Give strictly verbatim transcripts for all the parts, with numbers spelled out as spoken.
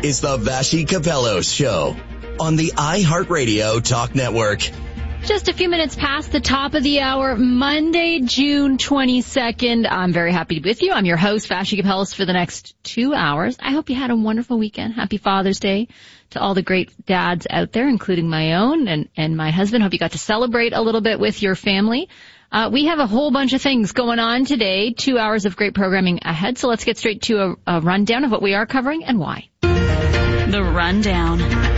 is the Vassy Capellos Show on the iHeartRadio Talk Network. Just a few minutes past the top of the hour, Monday, June twenty-second. I'm very happy to be with you. I'm your host, Vassy Capellos, for the next two hours. I hope you had a wonderful weekend. Happy Father's Day to all the great dads out there, including my own and, and my husband. Hope you got to celebrate a little bit with your family. Uh, we have a whole bunch of things going on today, two hours of great programming ahead. So let's get straight to a, a rundown of what we are covering and why. The Rundown.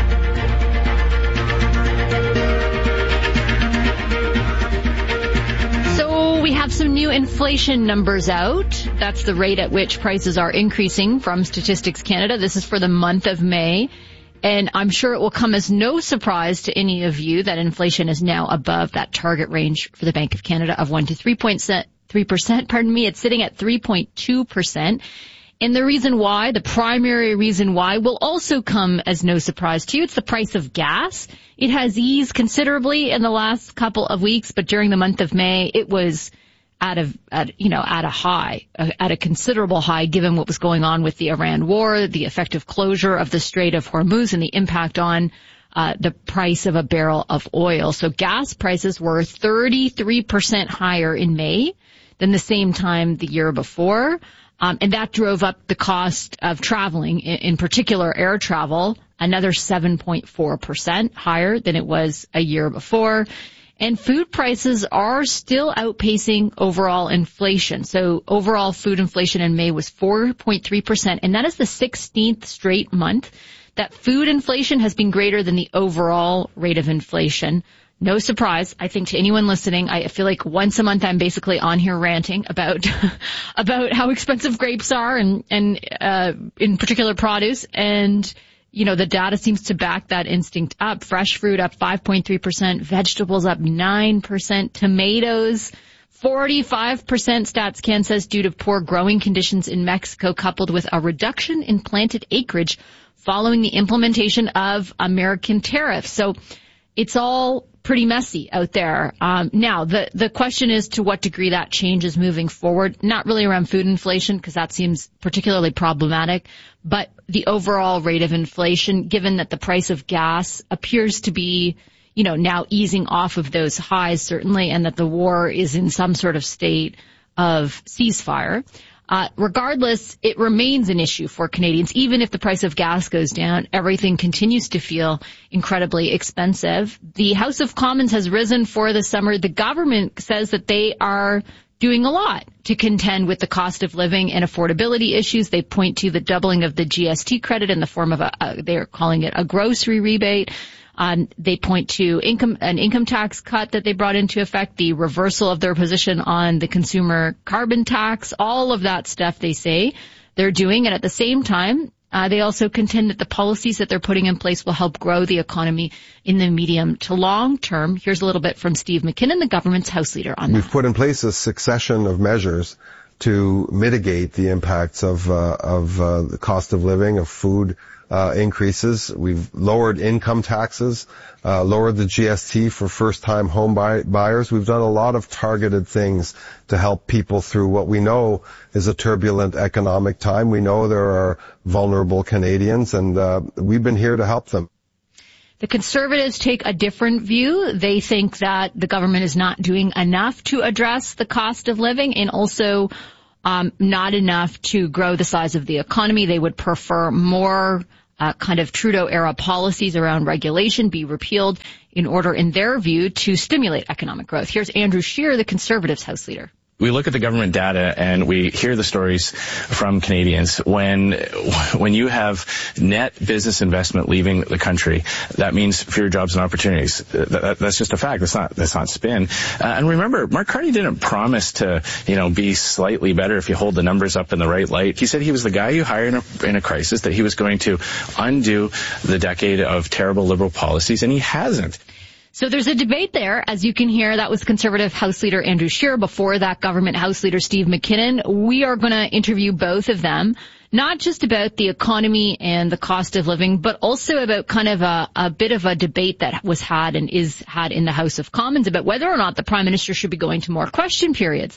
So we have some new inflation numbers out. That's the rate at which prices are increasing from Statistics Canada. This is for the month of May. And I'm sure it will come as no surprise to any of you that inflation is now above that target range for the Bank of Canada of one to three point three percent. Pardon me, it's sitting at three point two percent. And the reason why, the primary reason why, will also come as no surprise to you. It's the price of gas. It has eased considerably in the last couple of weeks, but during the month of May, it was at a, at, you know, at a high, at a considerable high, given what was going on with the Iran war, the effective closure of the Strait of Hormuz, and the impact on uh, the price of a barrel of oil. So gas prices were thirty-three percent higher in May than the same time the year before. Um, and that drove up the cost of traveling, in, in particular air travel, another seven point four percent higher than it was a year before. And food prices are still outpacing overall inflation. So overall food inflation in May was four point three percent, and that is the sixteenth straight month that food inflation has been greater than the overall rate of inflation. No surprise, I think, to anyone listening. I feel like once a month I'm basically on here ranting about about how expensive grapes are and, and uh in particular produce. And you know, the data seems to back that instinct up. Fresh fruit up five point three percent, vegetables up nine percent, tomatoes forty-five percent, StatsCan says, due to poor growing conditions in Mexico, coupled with a reduction in planted acreage following the implementation of American tariffs. So it's all pretty messy out there. Um, now, the, the question is to what degree that changes moving forward. Not really around food inflation, because that seems particularly problematic, but the overall rate of inflation, given that the price of gas appears to be, you know, now easing off of those highs, certainly, and that the war is in some sort of state of ceasefire. Uh, regardless, it remains an issue for Canadians. Even if the price of gas goes down, everything continues to feel incredibly expensive. The House of Commons has risen for the summer. The government says that they are doing a lot to contend with the cost of living and affordability issues. They point to the doubling of the G S T credit in the form of a, a they're calling it a grocery rebate. Um, they point to income, an income tax cut that they brought into effect, the reversal of their position on the consumer carbon tax, all of that stuff they say they're doing. And at the same time, uh, they also contend that the policies that they're putting in place will help grow the economy in the medium to long term. Here's a little bit from Steve McKinnon, the government's House Leader, on that. We've put in place a succession of measures to mitigate the impacts of, uh, of, uh, the cost of living, of food, Uh, increases. We've lowered income taxes, uh, lowered the G S T for first-time home buy- buyers. We've done a lot of targeted things to help people through what we know is a turbulent economic time. We know there are vulnerable Canadians, and uh, we've been here to help them. The Conservatives take a different view. They think that the government is not doing enough to address the cost of living, and also um, not enough to grow the size of the economy. They would prefer more Uh, kind of Trudeau-era policies around regulation be repealed in order, in their view, to stimulate economic growth. Here's Andrew Scheer, the Conservatives House Leader. We look at the government data and we hear the stories from Canadians. When when you have net business investment leaving the country, that means fewer jobs and opportunities. That, that's just a fact. That's not that's not spin. Uh, and remember, Mark Carney didn't promise to, you know, be slightly better if you hold the numbers up in the right light. He said he was the guy you hire in a, in a crisis, that he was going to undo the decade of terrible Liberal policies, and he hasn't. So there's a debate there, as you can hear. That was Conservative House Leader Andrew Scheer. Before that, Government House Leader Steve McKinnon. We are going to interview both of them, not just about the economy and the cost of living, but also about kind of a, a bit of a debate that was had and is had in the House of Commons about whether or not the Prime Minister should be going to more question periods.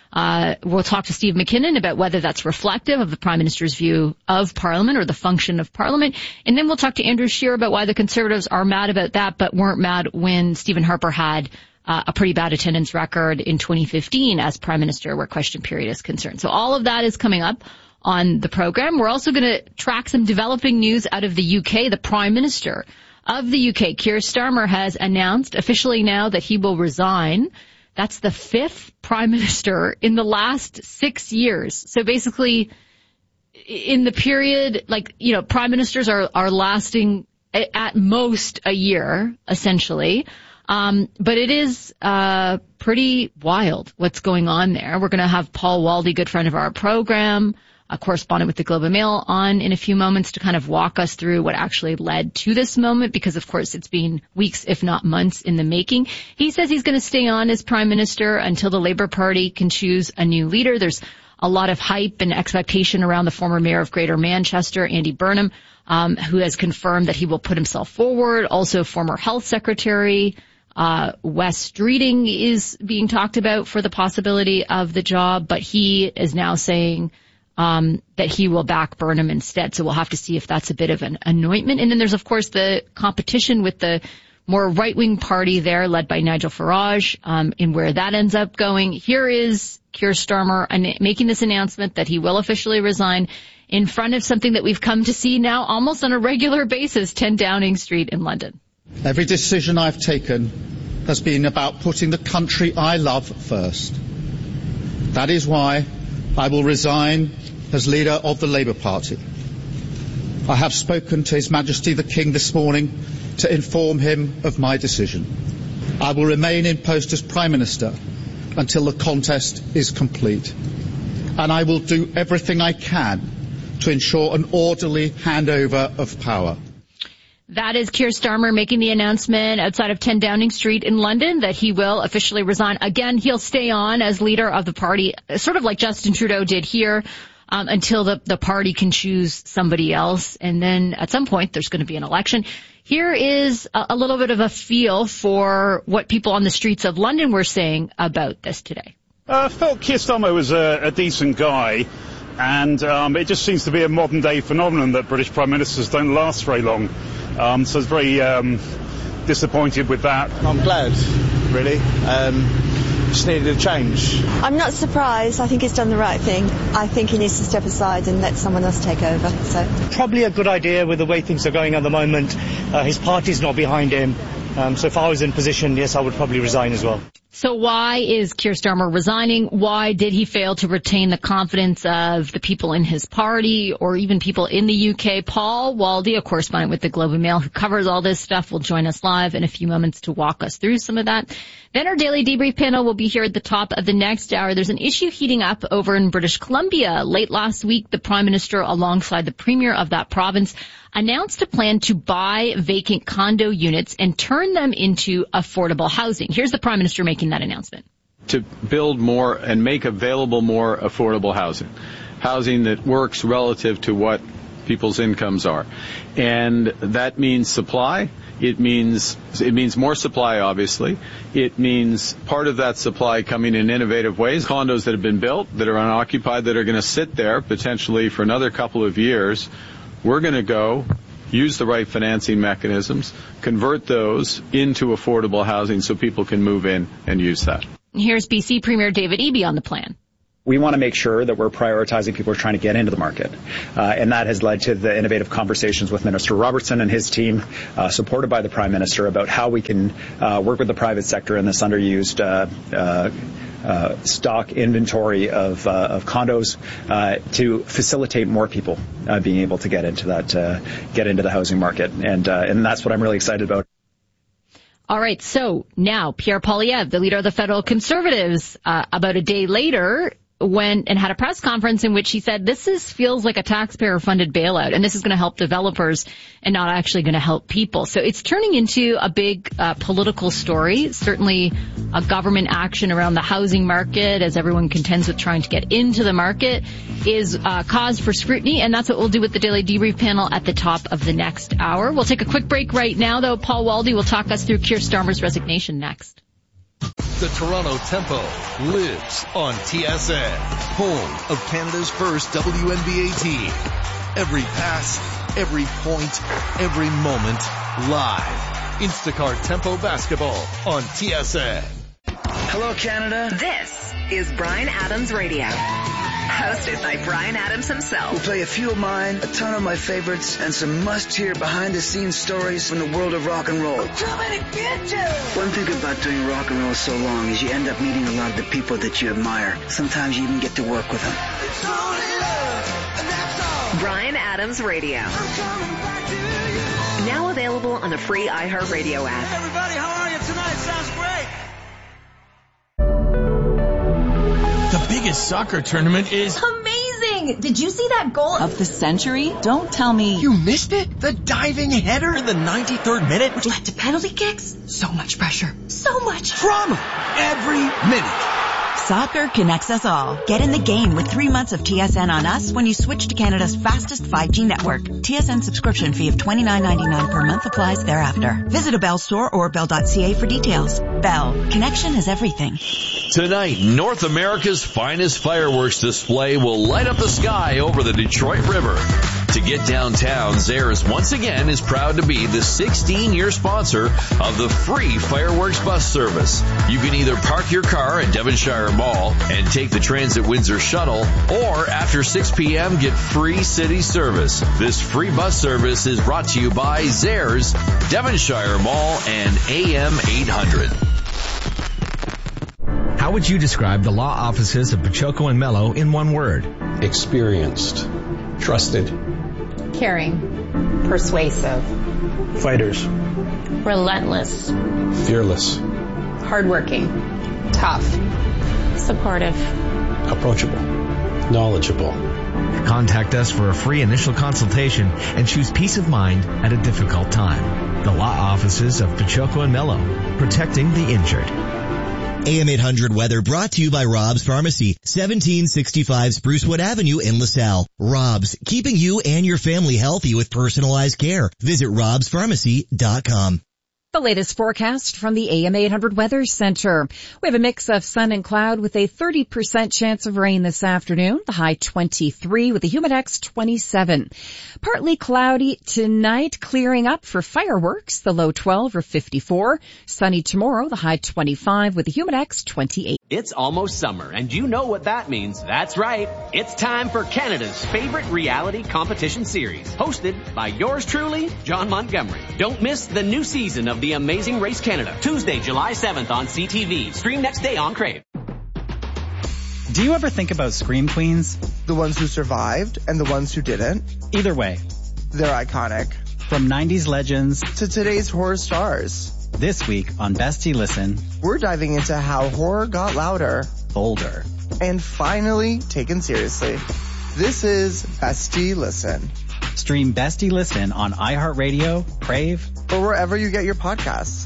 Uh, we'll talk to Steve McKinnon about whether that's reflective of the Prime Minister's view of Parliament or the function of Parliament. And then we'll talk to Andrew Scheer about why the Conservatives are mad about that, but weren't mad when Stephen Harper had uh, a pretty bad attendance record in twenty fifteen as Prime Minister where question period is concerned. So all of that is coming up on the program. We're also going to track some developing news out of the U K. The Prime Minister of the U K, Keir Starmer, has announced officially now that he will resign. That's the fifth Prime Minister in the last six years. So basically, in the period, like, you know, Prime Ministers are, are lasting at most a year, essentially. Um, but it is, uh, pretty wild what's going on there. We're going to have Paul Waldie, good friend of our program, a correspondent with the Globe and Mail, on in a few moments to kind of walk us through what actually led to this moment, because of course it's been weeks, if not months, in the making. He says he's going to stay on as Prime Minister until the Labour Party can choose a new leader. There's a lot of hype and expectation around the former mayor of Greater Manchester, Andy Burnham, um, who has confirmed that he will put himself forward. Also, former Health Secretary Uh, Wes Streeting is being talked about for the possibility of the job, but he is now saying um, that he will back Burnham instead. So we'll have to see if that's a bit of an anointment. And then there's, of course, the competition with the more right-wing party there, led by Nigel Farage, um, in where that ends up going. Here is Keir Starmer making this announcement that he will officially resign in front of something that we've come to see now almost on a regular basis, ten Downing Street in London. Every decision I've taken has been about putting the country I love first. That is why I will resign as leader of the Labour Party. I have spoken to His Majesty the King this morning to inform him of my decision. I will remain in post as Prime Minister until the contest is complete. And I will do everything I can to ensure an orderly handover of power. That is Keir Starmer making the announcement outside of ten Downing Street in London that he will officially resign. Again, he'll stay on as leader of the party, sort of like Justin Trudeau did here, um, until the, the party can choose somebody else. And then at some point, there's going to be an election. Here is a, a little bit of a feel for what people on the streets of London were saying about this today. Uh, I felt Keir Starmer was a, a decent guy. And um, it just seems to be a modern-day phenomenon that British Prime Ministers don't last very long. Um, so I was very um, disappointed with that. I'm glad, really. Um, just needed a change. I'm not surprised. I think he's done the right thing. I think he needs to step aside and let someone else take over. So probably a good idea with the way things are going at the moment. Uh, his party's not behind him. Um, so if I was in position, yes, I would probably resign as well. So why is Keir Starmer resigning? Why did he fail to retain the confidence of the people in his party or even people in the U K? Paul Waldie, a correspondent with the Globe and Mail who covers all this stuff, will join us live in a few moments to walk us through some of that. Then our daily debrief panel will be here at the top of the next hour. There's an issue heating up over in British Columbia. Late last week, the Prime Minister, alongside the Premier of that province, announced a plan to buy vacant condo units and turn them into affordable housing. Here's the Prime Minister making that announcement. To build more and make available more affordable housing, housing that works relative to what people's incomes are. And that means supply. It means it means more supply, obviously. It means part of that supply coming in innovative ways. Condos that have been built, that are unoccupied, that are going to sit there potentially for another couple of years. We're going to go use the right financing mechanisms, convert those into affordable housing so people can move in and use that. Here's B C Premier David Eby on the plan. We want to make sure that we're prioritizing people who are trying to get into the market. Uh, and that has led to the innovative conversations with Minister Robertson and his team, uh, supported by the Prime Minister, about how we can uh, work with the private sector in this underused uh, uh, uh, stock inventory of, uh, of condos uh, to facilitate more people uh, being able to get into that, uh, get into the housing market. And, uh, and that's what I'm really excited about. All right. So now Pierre Poilievre, the leader of the federal Conservatives, uh, about a day later, went and had a press conference in which he said this is feels like a taxpayer-funded bailout, and this is going to help developers and not actually going to help people. So it's turning into a big uh, political story, certainly a government action around the housing market, as everyone contends with trying to get into the market, is uh, cause for scrutiny, and that's what we'll do with the Daily Debrief panel at the top of the next hour. We'll take a quick break right now, though. Paul Waldie will talk us through Keir Starmer's resignation next. The Toronto Tempo lives on T S N, home of Canada's first W N B A team. Every pass, every point, every moment, live. Instacart Tempo Basketball on T S N. Hello, Canada. This is Bryan Adams Radio. Hosted by Bryan Adams himself. We'll play a few of mine, a ton of my favorites, and some must-hear behind-the-scenes stories from the world of rock and roll. We're coming to get you! One thing about doing rock and roll so long is you end up meeting a lot of the people that you admire. Sometimes you even get to work with them. It's only love, and that's all. Bryan Adams Radio. I'm coming back to you. Now available on the free iHeartRadio app. Hey everybody, how are you tonight? Sounds great. The biggest soccer tournament is amazing! Did you see that goal of the century? Don't tell me you missed it. The diving header in the ninety-third minute, which led to penalty kicks. So much pressure, so much drama every minute. Soccer connects us all. Get in the game with three months of T S N on us when you switch to Canada's fastest five G network. T S N subscription fee of twenty-nine ninety-nine per month applies thereafter. Visit a Bell store or bell dot c a for details. Bell. Connection is everything. Tonight, North America's finest fireworks display will light up the sky over the Detroit River. To get downtown, Zehrs once again is proud to be the sixteen-year sponsor of the free fireworks bus service. You can either park your car at Devonshire Mall and take the Transit Windsor shuttle, or after six p.m. get free city service. This free bus service is brought to you by Zehrs, Devonshire Mall, and A M eight hundred. How would you describe the law offices of Pachoco and Mello in one word? Experienced. Trusted. Caring. Persuasive. Fighters. Relentless. Fearless. Hardworking. Tough. Supportive. Approachable. Knowledgeable. Contact us for a free initial consultation and choose peace of mind at a difficult time. The law offices of Pachoco and Mello, protecting the injured. A M eight hundred weather brought to you by Rob's Pharmacy, seventeen sixty-five Sprucewood Avenue in LaSalle. Rob's, keeping you and your family healthy with personalized care. Visit robs pharmacy dot com. The latest forecast from the A M eight hundred Weather Center. We have a mix of sun and cloud with a thirty percent chance of rain this afternoon. The high twenty-three with the humidex twenty-seven. Partly cloudy tonight, clearing up for fireworks. The low twelve or fifty-four. Sunny tomorrow, the high twenty-five with the humidex twenty-eight. It's almost summer, and you know what that means. That's right. It's time for Canada's favorite reality competition series, hosted by yours truly, John Montgomery. Don't miss the new season of The Amazing Race Canada, Tuesday, July seventh on C T V. Stream next day on Crave. Do you ever think about Scream Queens? The ones who survived and the ones who didn't? Either way, they're iconic. From nineties legends to today's horror stars. This week on Bestie Listen, we're diving into how horror got louder, bolder, and finally taken seriously. This is Bestie Listen. Stream Bestie Listen on iHeartRadio, Crave, or wherever you get your podcasts.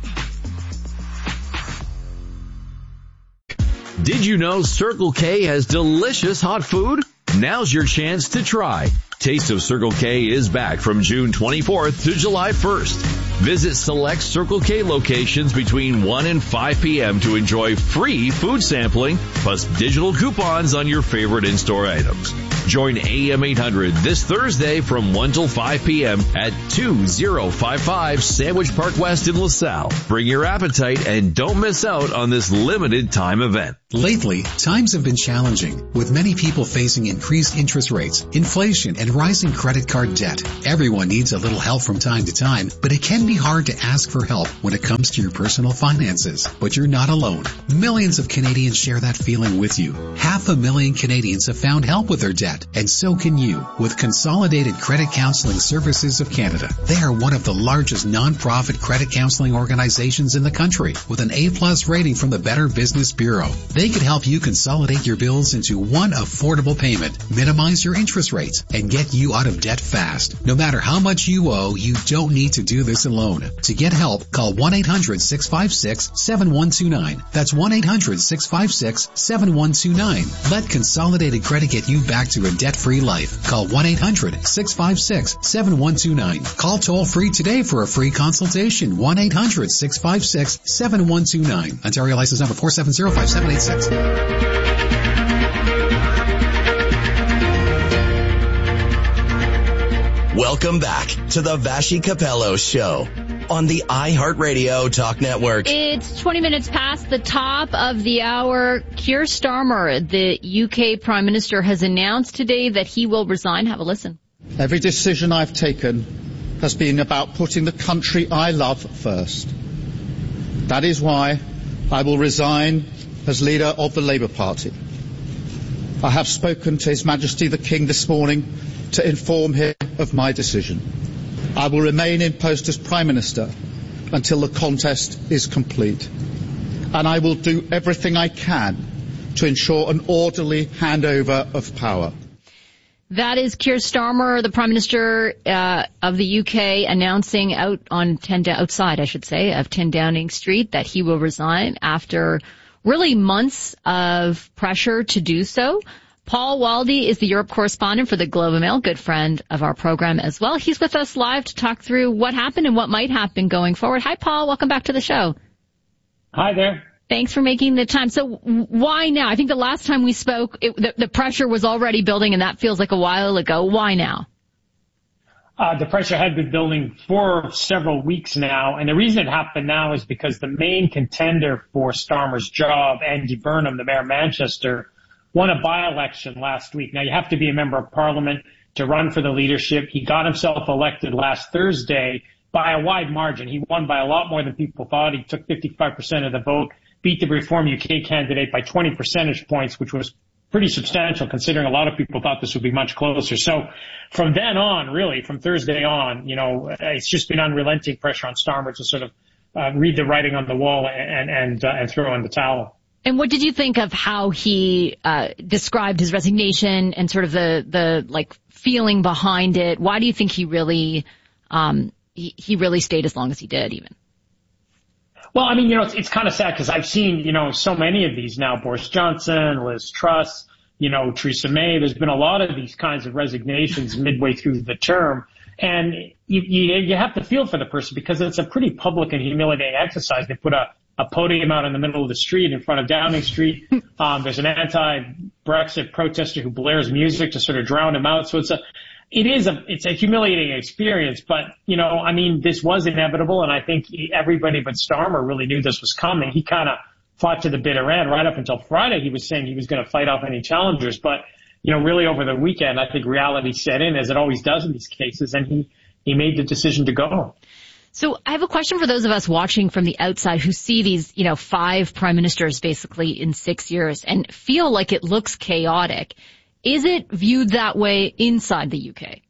Did you know Circle K has delicious hot food? Now's your chance to try. Taste of Circle K is back from June twenty-fourth to July first. Visit select Circle K locations between one and five p.m. to enjoy free food sampling, plus digital coupons on your favorite in-store items. Join A M eight hundred this Thursday from one till five p.m. at two thousand fifty-five Sandwich Park West in LaSalle. Bring your appetite and don't miss out on this limited time event. Lately, times have been challenging, with many people facing increased interest rates, inflation, and rising credit card debt. Everyone needs a little help from time to time, but it can be hard to ask for help when it comes to your personal finances. But you're not alone. Millions of Canadians share that feeling with you. Half a million Canadians have found help with their debt, and so can you, with Consolidated Credit Counseling Services of Canada. They are one of the largest non-profit credit counseling organizations in the country, with an A plus rating from the Better Business Bureau. They could help you consolidate your bills into one affordable payment, minimize your interest rates, and get you out of debt fast. No matter how much you owe, you don't need to do this alone. To get help, call one eight hundred six five six seven one two nine. That's one eight hundred six five six seven one two nine. Let Consolidated Credit get you back to a debt-free life. Call one eight hundred six five six seven one two nine. Call toll free today for a free consultation. one eight hundred six five six seven one two nine. Ontario license number four seven zero five seven eight six. Welcome back to the Vashi Capello Show on the iHeartRadio Talk Network. It's twenty minutes past the top of the hour. Keir Starmer, the U K Prime Minister, has announced today that he will resign. Have a listen. Every decision I've taken has been about putting the country I love first. That is why I will resign as leader of the Labour Party. I have spoken to His Majesty the King this morning to inform him of my decision. I will remain in post as Prime Minister until the contest is complete, and I will do everything I can to ensure an orderly handover of power. That is Keir Starmer, the Prime Minister uh, of the U K, announcing out on ten outside, I should say, of ten Downing Street that he will resign after really months of pressure to do so. Paul Waldie is the Europe correspondent for the Globe and Mail, good friend of our program as well. He's with us live to talk through what happened and what might happen going forward. Hi, Paul. Welcome back to the show. Hi there. Thanks for making the time. So why now? I think the last time we spoke, it, the, the pressure was already building, and that feels like a while ago. Why now? Uh, the pressure had been building for several weeks now, and the reason it happened now is because the main contender for Starmer's job, Andy Burnham, the mayor of Manchester, won a by-election last week. Now, you have to be a member of parliament to run for the leadership. He got himself elected last Thursday by a wide margin. He won by a lot more than people thought. He took fifty-five percent of the vote, beat the Reform U K candidate by twenty percentage points, which was pretty substantial considering a lot of people thought this would be much closer. So from then on, really, from Thursday on, you know, it's just been unrelenting pressure on Starmer to sort of uh, read the writing on the wall and, and, uh, and throw in the towel. And what did you think of how he uh, described his resignation and sort of the, the like feeling behind it? Why do you think he really um, he, he really stayed as long as he did even? Well, I mean, you know, it's, it's kind of sad because I've seen, you know, so many of these now, Boris Johnson, Liz Truss, you know, Theresa May. There's been a lot of these kinds of resignations midway through the term. And you, you, you have to feel for the person because it's a pretty public and humiliating exercise. They put a a podium out in the middle of the street in front of Downing Street. Um, there's an anti-Brexit protester who blares music to sort of drown him out. So it's a, it is a, it's a humiliating experience. But, you know, I mean, this was inevitable. And I think everybody but Starmer really knew this was coming. He kind of fought to the bitter end. Right up until Friday, he was saying he was going to fight off any challengers. But, you know, really over the weekend, I think reality set in, as it always does in these cases. And he, he made the decision to go. So I have a question for those of us watching from the outside who see these, you know, five prime ministers basically in six years and feel like it looks chaotic. Is it viewed that way inside the U K?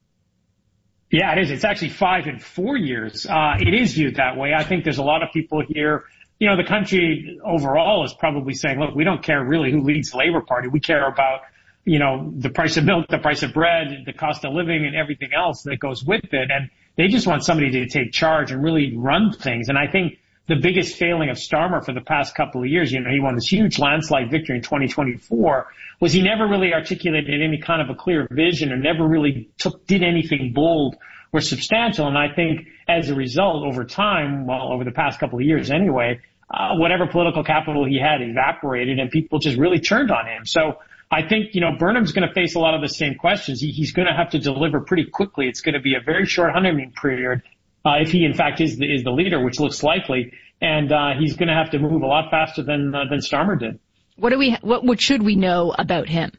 Yeah, it is. It's actually five in four years. Uh, it is viewed that way. I think there's a lot of people here. You know, the country overall is probably saying, look, we don't care really who leads the Labour Party. We care about, you know, the price of milk, the price of bread, the cost of living, and everything else that goes with it. And they just want somebody to take charge and really run things. And I think the biggest failing of Starmer for the past couple of years, you know, he won this huge landslide victory in twenty twenty-four, was he never really articulated any kind of a clear vision or never really took, did anything bold or substantial. And I think as a result, over time, well, over the past couple of years anyway, uh, whatever political capital he had evaporated and people just really turned on him. So I think, you know, Burnham's going to face a lot of the same questions. He, he's going to have to deliver pretty quickly. It's going to be a very short honeymoon period, uh, if he in fact is the, is the leader, which looks likely. And, uh, he's going to have to move a lot faster than, uh, than Starmer did. What do we, what, what should we know about him?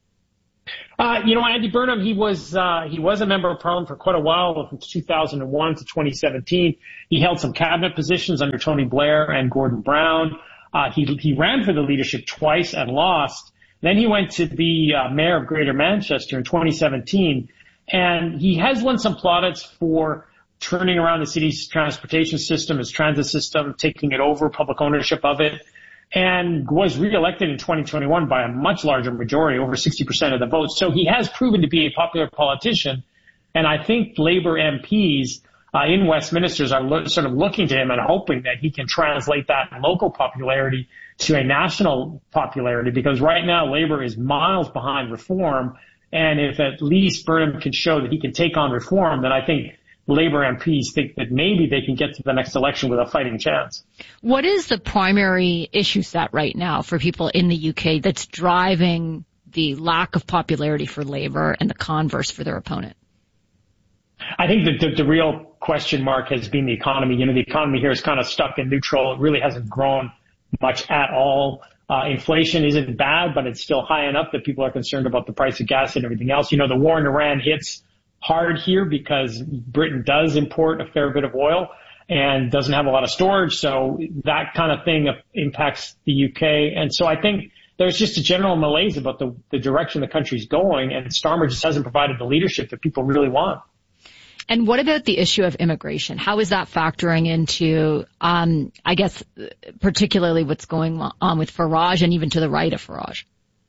Uh, you know, Andy Burnham, he was, uh, he was a member of parliament for quite a while, from two thousand one to twenty seventeen. He held some cabinet positions under Tony Blair and Gordon Brown. Uh, he, he ran for the leadership twice and lost. Then he went to be uh, mayor of Greater Manchester in twenty seventeen, and he has won some plaudits for turning around the city's transportation system, his transit system, taking it over, public ownership of it. and was reelected in twenty twenty-one by a much larger majority, over sixty percent of the vote. So he has proven to be a popular politician. And I think Labour M Ps uh, in Westminster are lo- sort of looking to him and hoping that he can translate that local popularity to a national popularity, because right now Labour is miles behind Reform. And if at least Burnham can show that he can take on Reform, then I think Labour M Ps think that maybe they can get to the next election with a fighting chance. What is the primary issue set right now for people in the U K that's driving the lack of popularity for Labour and the converse for their opponent? I think that the, the real question mark has been the economy. You know, the economy here is kind of stuck in neutral. It really hasn't grown much at all. Uh, inflation isn't bad, but it's still high enough that people are concerned about the price of gas and everything else. You know, the war in Iran hits hard here because Britain does import a fair bit of oil and doesn't have a lot of storage. So that kind of thing impacts the U K. And so I think there's just a general malaise about the, the direction the country's going, and Starmer just hasn't provided the leadership that people really want. And what about the issue of immigration? How is that factoring into, um, I guess, particularly what's going on with Farage and even to the right of Farage?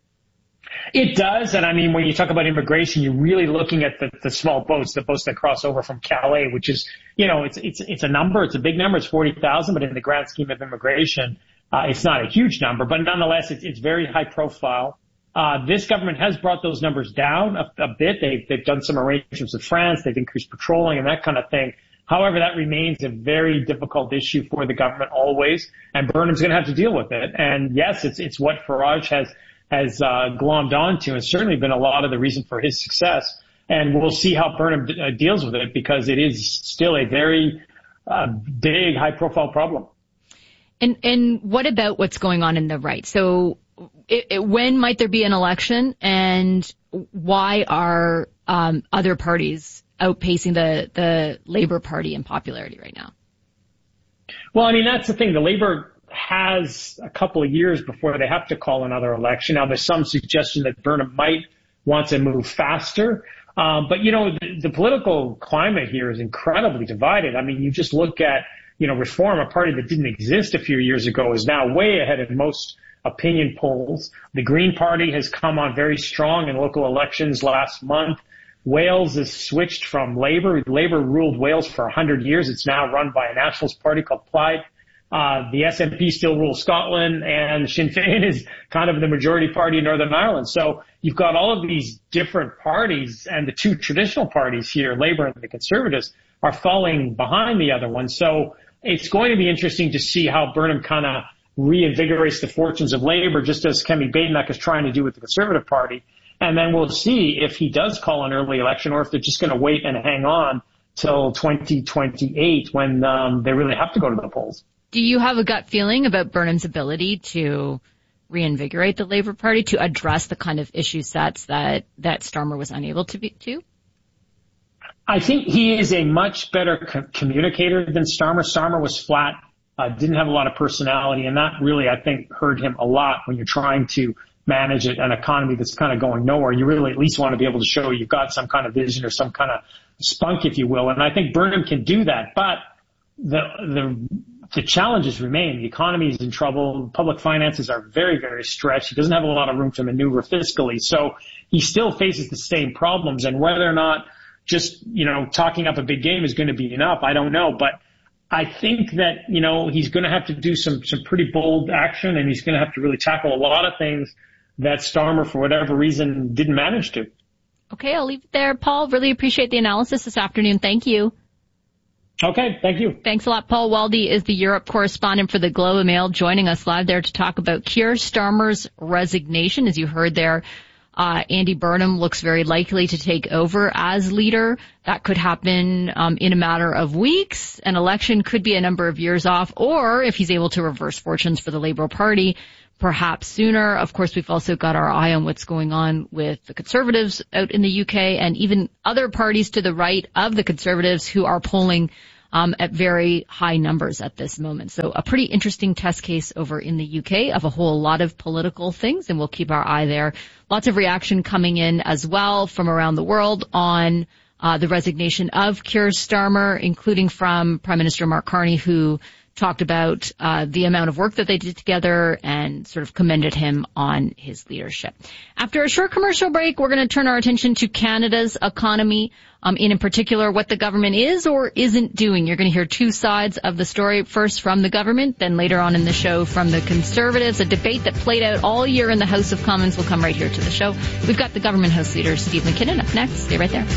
It does. And I mean, when you talk about immigration, you're really looking at the, the small boats, the boats that cross over from Calais, which is, you know, it's, it's, it's a number. It's a big number. It's forty thousand, but in the grand scheme of immigration, uh, it's not a huge number, but nonetheless, it's, it's very high profile. Uh, this government has brought those numbers down a, a bit. They've, they've done some arrangements with France. They've increased patrolling and that kind of thing. However, that remains a very difficult issue for the government always, and Burnham's going to have to deal with it. And yes, it's, it's what Farage has, has, uh, glommed onto, and certainly been a lot of the reason for his success. And we'll see how Burnham d- uh, deals with it, because it is still a very, uh, big, high profile problem. And, and what about what's going on in the right? So, It, it, when might there be an election, and why are um, other parties outpacing the, the Labour Party in popularity right now? Well, I mean, that's the thing. The Labour has a couple of years before they have to call another election. Now, there's some suggestion that Burnham might want to move faster. Um, but, you know, the, the political climate here is incredibly divided. I mean, you just look at, you know, Reform, a party that didn't exist a few years ago, is now way ahead of most opinion polls. The Green Party has come on very strong in local elections last month. Wales has switched from Labour. Labour ruled Wales for one hundred years. It's now run by a nationalist party called Plaid. Uh, the S N P still rules Scotland, and Sinn Féin is kind of the majority party in Northern Ireland. So you've got all of these different parties, and the two traditional parties here, Labour and the Conservatives, are falling behind the other one. So it's going to be interesting to see how Burnham kind of reinvigorates the fortunes of Labour, just as Kemi Badenoch is trying to do with the Conservative Party. And then we'll see if he does call an early election, or if they're just going to wait and hang on till twenty twenty-eight when um, they really have to go to the polls. Do you have a gut feeling about Burnham's ability to reinvigorate the Labour Party, to address the kind of issue sets that, that Starmer was unable to be to? I think he is a much better co- communicator than Starmer. Starmer was flat. Uh, didn't have a lot of personality, and that really, I think, hurt him a lot when you're trying to manage an economy that's kind of going nowhere. You really at least want to be able to show you've got some kind of vision or some kind of spunk, if you will. And I think Burnham can do that, but the the the challenges remain. The economy is in trouble. Public finances are very, very stretched. He doesn't have a lot of room to maneuver fiscally, so he still faces the same problems. And whether or not just, you know, talking up a big game is going to be enough, I don't know, but I think that, you know, he's going to have to do some, some pretty bold action, and he's going to have to really tackle a lot of things that Starmer, for whatever reason, didn't manage to. Okay, I'll leave it there. Paul, really appreciate the analysis this afternoon. Thank you. Okay, thank you. Thanks a lot. Paul Waldy is the Europe correspondent for the Globe and Mail, joining us live there to talk about Keir Starmer's resignation. As you heard there, Uh, Andy Burnham looks very likely to take over as leader. That could happen um, in a matter of weeks. An election could be a number of years off, or if he's able to reverse fortunes for the Labour Party, perhaps sooner. Of course, we've also got our eye on what's going on with the Conservatives out in the U K, and even other parties to the right of the Conservatives who are polling um, at very high numbers at this moment. So a pretty interesting test case over in the U K of a whole lot of political things, and we'll keep our eye there. Lots of reaction coming in as well from around the world on uh, the resignation of Keir Starmer, including from Prime Minister Mark Carney, who talked about uh, the amount of work that they did together and sort of commended him on his leadership. After a short commercial break, we're going to turn our attention to Canada's economy, um, in, in particular what the government is or isn't doing. You're going to hear two sides of the story, first from the government, then later on in the show from the Conservatives. A debate that played out all year in the House of Commons will come right here to the show. We've got the Government House Leader, Steve McKinnon, up next. Stay right there.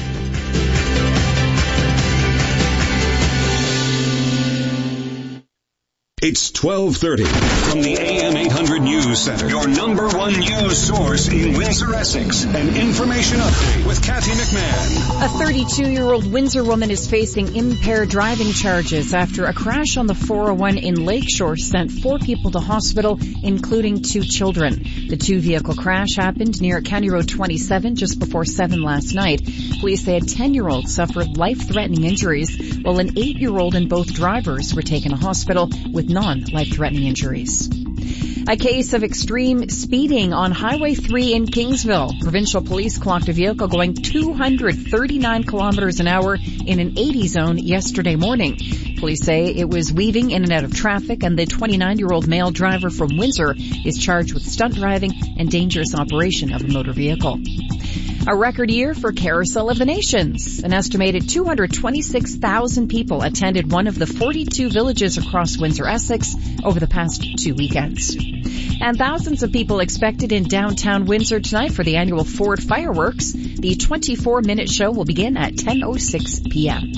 It's twelve thirty from the A M eight hundred News Center, your number one news source in Windsor, Essex. An information update with Kathy McMahon. A thirty-two-year-old Windsor woman is facing impaired driving charges after a crash on the four oh one in Lakeshore sent four people to hospital, including two children. The two-vehicle crash happened near County Road twenty-seven just before seven last night. Police say a ten-year-old suffered life-threatening injuries, while an eight-year-old and both drivers were taken to hospital with non-life-threatening injuries. A case of extreme speeding on Highway three in Kingsville. Provincial police clocked a vehicle going two hundred thirty-nine kilometers an hour in an eighty zone yesterday morning. Police say it was weaving in and out of traffic, and the twenty-nine-year-old male driver from Windsor is charged with stunt driving and dangerous operation of a motor vehicle. A record year for Carousel of the Nations. An estimated two hundred twenty-six thousand people attended one of the forty-two villages across Windsor, Essex over the past two weekends. And thousands of people expected in downtown Windsor tonight for the annual Ford Fireworks. The twenty-four minute show will begin at ten oh six p.m.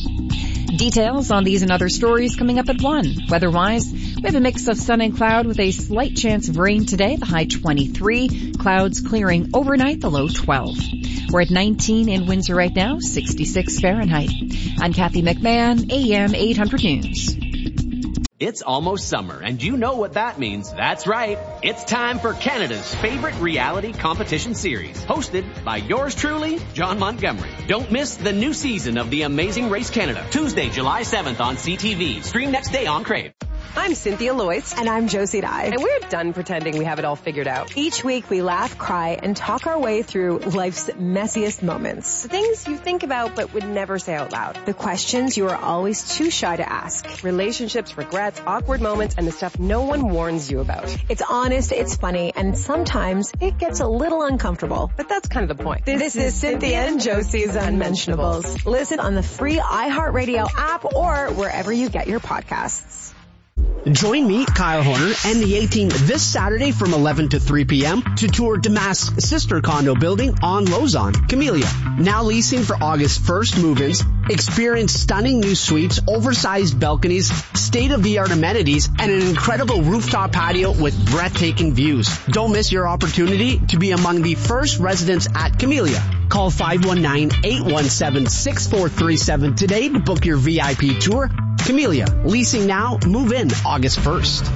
Details on these and other stories coming up at one. Weather-wise, we have a mix of sun and cloud with a slight chance of rain today, the high twenty-three. Clouds clearing overnight, the low twelve. We're at nineteen in Windsor right now, sixty-six Fahrenheit. I'm Kathy McMahon, A M eight hundred News. It's almost summer, and you know what that means. That's right. It's time for Canada's favorite reality competition series, hosted by yours truly, John Montgomery. Don't miss the new season of The Amazing Race Canada, Tuesday, July seventh on C T V. Stream next day on Crave. I'm Cynthia Loyce. And I'm Josie Dye. And we're done pretending we have it all figured out. Each week we laugh, cry, and talk our way through life's messiest moments. The things you think about but would never say out loud. The questions you are always too shy to ask. Relationships, regrets, awkward moments, and the stuff no one warns you about. It's honest, it's funny, and sometimes it gets a little uncomfortable. But that's kind of the point. This, this is Cynthia and Josie's Unmentionables. Listen on the free iHeartRadio app or wherever you get your podcasts. Join me, Kyle Horner, and the eighteenth this Saturday from eleven to three p.m. to tour Damask's sister condo building on Lausanne, Camellia. Now leasing for August first move-ins. Experience stunning new suites, oversized balconies, state-of-the-art amenities, and an incredible rooftop patio with breathtaking views. Don't miss your opportunity to be among the first residents at Camellia. Call five one nine, eight one seven, six four three seven today to book your V I P tour. Camellia, leasing now, move in August first.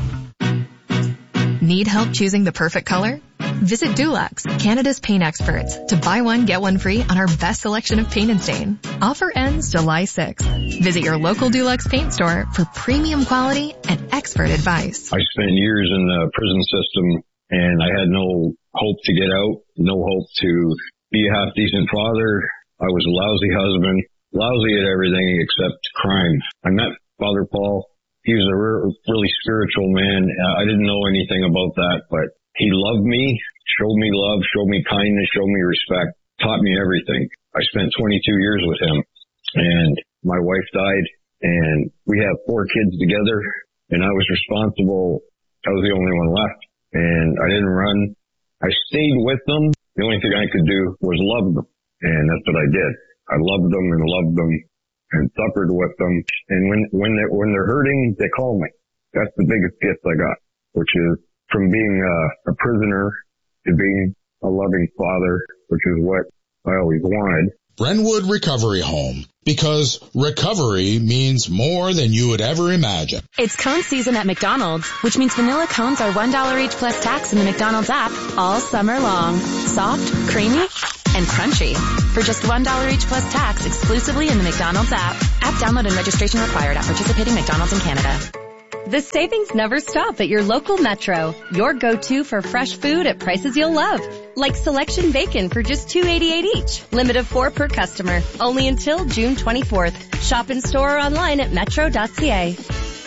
Need help choosing the perfect color? Visit Dulux, Canada's paint experts, to buy one, get one free on our best selection of paint and stain. Offer ends July sixth. Visit your local Dulux paint store for premium quality and expert advice. I spent years in the prison system and I had no hope to get out, no hope to be a half-decent father. I was a lousy husband, lousy at everything except crime. I met Father Paul. He was a re- really spiritual man. I didn't know anything about that, but he loved me, showed me love, showed me kindness, showed me respect, taught me everything. I spent twenty-two years with him, and my wife died, and we have four kids together, and I was responsible. I was the only one left, and I didn't run. I stayed with them. The only thing I could do was love them, and that's what I did. I loved them and loved them and suffered with them. And when, when they're, when they're hurting, they call me. That's the biggest gift I got, which is from being a, a prisoner to being a loving father, which is what I always wanted. Brentwood Recovery Home, because recovery means more than you would ever imagine. It's cone season at McDonald's, which means vanilla cones are one dollar each plus tax in the McDonald's app all summer long. Soft, creamy, and crunchy. For just one dollar each plus tax exclusively in the McDonald's app. App download and registration required at participating McDonald's in Canada. The savings never stop at your local Metro. Your go-to for fresh food at prices you'll love. Like selection bacon for just two eighty-eight each. Limit of four per customer. Only until June twenty-fourth. Shop in store or online at metro dot c a.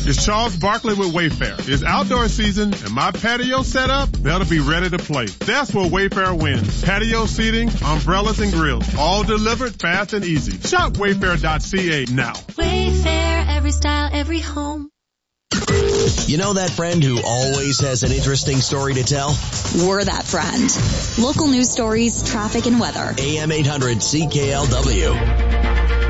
It's Charles Barkley with Wayfair. It's outdoor season and my patio set up, that'll be ready to play. That's where Wayfair wins. Patio seating, umbrellas and grills, all delivered fast and easy. Shop wayfair dot c a now. Wayfair, every style, every home. You know that friend who always has an interesting story to tell? We're that friend. Local news stories, traffic, and weather. A M eight hundred C K L W.